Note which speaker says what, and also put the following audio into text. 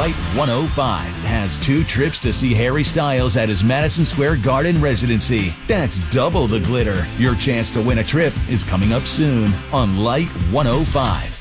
Speaker 1: Light 105 has 2 trips to see Harry Styles at his Madison Square Garden residency. That's double the glitter. Your chance to win a trip is coming up soon on Light 105.